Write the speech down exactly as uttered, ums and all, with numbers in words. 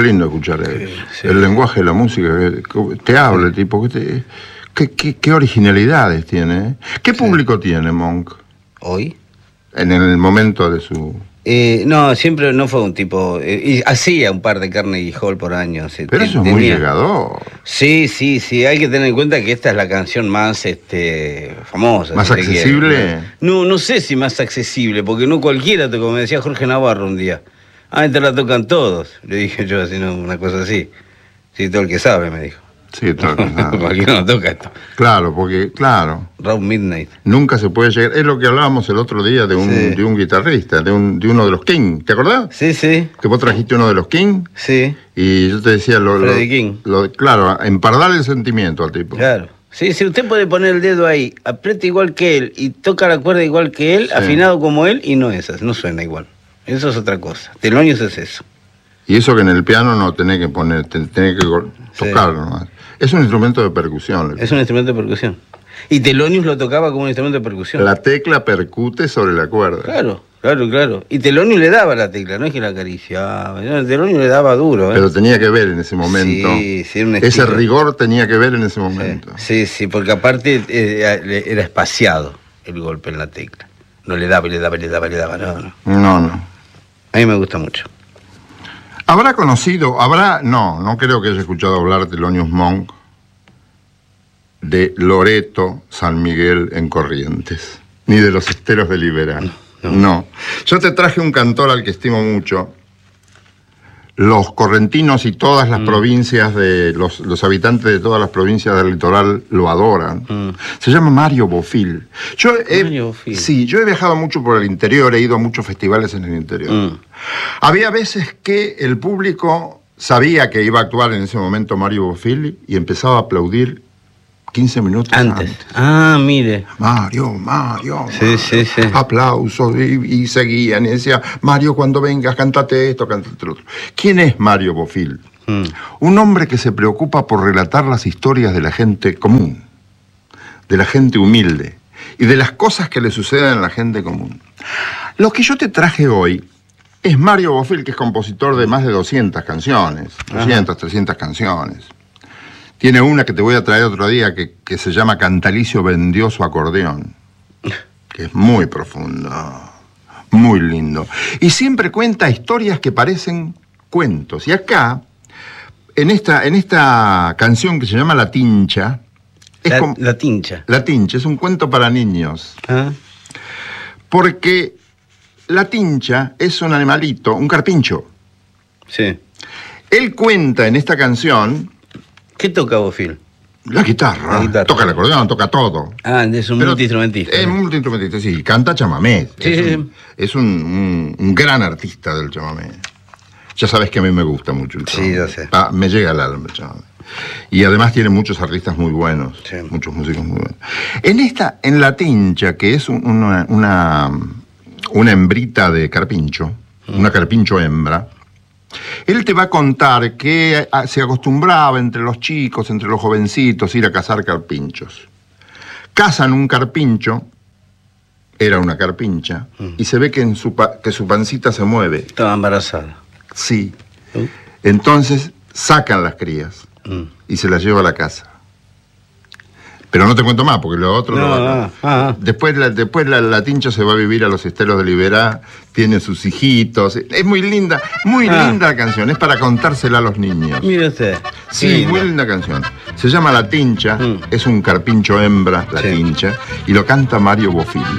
qué lindo escuchar eso. Sí, sí. El lenguaje de la música, que te habla, el tipo, que te, qué, qué, qué originalidades tiene. ¿eh? ¿Qué Sí. público tiene Monk ¿Hoy? en el momento de su...? Eh, no, siempre no fue un tipo... Eh, y hacía un par de Carnegie Hall por año. Se, Pero te, eso es tenía... muy llegador. Sí, sí, sí. Hay que tener en cuenta que esta es la canción más este, famosa. ¿Más si te accesible? quiere. No, no sé si más accesible, porque no cualquiera, como me decía Jorge Navarro un día. Ah, esta la tocan todos. Le dije yo, así, no, una cosa así. Sí, todo el que sabe, me dijo. Sí, todo, claro. Cualquiera no toca esto. Claro, porque, claro, Round Midnight. nunca se puede llegar. Es lo que hablábamos el otro día de un, Sí. de un guitarrista, de, un, de uno de los King. ¿Te acordás? Sí, sí, Que vos trajiste uno de los King sí, y yo te decía lo, lo, Freddie King. lo- claro, empardar el sentimiento al tipo. claro. Sí, sí, usted puede poner el dedo ahí, aprieta igual que él y toca la cuerda igual que él, Sí. afinado como él, y no es así, no suena igual. Eso es otra cosa. Telonius es eso. Y eso que en el piano no tenés que poner, te- tenés que go- Sí. tocarlo nomás. Es un instrumento de percusión. Es un instrumento de percusión. Y Telonius lo tocaba como un instrumento de percusión. La tecla percute sobre la cuerda. Claro, claro, claro. Y Telonius le daba la tecla, no es que la acariciaba. No, Telonius le daba duro, ¿eh? Pero tenía que ver en ese momento. Sí, sí, un Ese estilo. rigor tenía que ver en ese momento. Sí, sí, porque aparte eh, era espaciado el golpe en la tecla. No le daba, le daba, le daba, le daba, no, no. No, no. A mí me gusta mucho. ¿Habrá conocido, habrá, no, no creo que haya escuchado hablar de Thelonious Monk, de Loreto San Miguel en Corrientes, ni de los Esteros de Liberal? No, No, no. Yo te traje un cantor al que estimo mucho. Los correntinos y todas las Mm. provincias de los, los habitantes de todas las provincias del litoral lo adoran. Mm. Se llama Mario Bofil. Yo he, Mario Bofil. Sí, yo he viajado mucho por el interior, he ido a muchos festivales en el interior. Mm. Había veces que el público sabía que iba a actuar en ese momento Mario Bofil y empezaba a aplaudir quince minutos antes. Antes. Ah, mire. Mario, Mario, Sí, Mario. sí, sí. Aplausos y, y seguían y decía, Mario, cuando vengas, cántate esto, cántate lo otro. ¿Quién es Mario Bofil? Mm. Un hombre que se preocupa por relatar las historias de la gente común, de la gente humilde y de las cosas que le suceden a la gente común. Lo que yo te traje hoy es Mario Bofil, que es compositor de más de doscientas canciones, doscientas, trescientas canciones. Tiene una que te voy a traer otro día que, que se llama Cantalicio vendió su acordeón, que es muy profundo, muy lindo. Y siempre cuenta historias que parecen cuentos. Y acá, en esta, en esta canción que se llama La Tincha, es La, como- la tincha. La Tincha es un cuento para niños, Ah, porque la tincha es un animalito, un carpincho. sí. Él cuenta en esta canción ¿Qué toca Bofil? la guitarra, La guitarra. toca el acordeón, toca todo. Ah, es un Pero multiinstrumentista. Es multiinstrumentista, sí, canta chamamé. Sí, es sí, un, es un, un- un gran artista del chamamé. Ya sabes que a mí me gusta mucho el Sí, chamamé. ya sé. Ah, me llega al alma el chamamé. Y además tiene muchos artistas muy buenos, Sí. muchos músicos muy buenos. En esta, en La Tincha, que es un- una, una, una hembrita de carpincho, una carpincho hembra, él te va a contar que ah, se acostumbraba entre los chicos, entre los jovencitos, ir a cazar carpinchos. Cazan un carpincho, era una carpincha, y se ve que, en su pa- que su pancita se mueve. Estaba embarazada. Sí. ¿Mm? Entonces sacan las crías Mm. y se las lleva a la casa. Pero no te cuento más, porque lo otro No, no va a... ah, ah. Después, la, después la, la tincha se va a vivir a los Esteros de Liberá, tiene sus hijitos. Es muy linda, muy Ah. linda la canción, es para contársela a los niños. Mire usted. Sí, Qué lindo. muy linda canción. Se llama La Tincha, Mm. es un carpincho hembra, La Sí. Tincha, y lo canta Mario Bofil.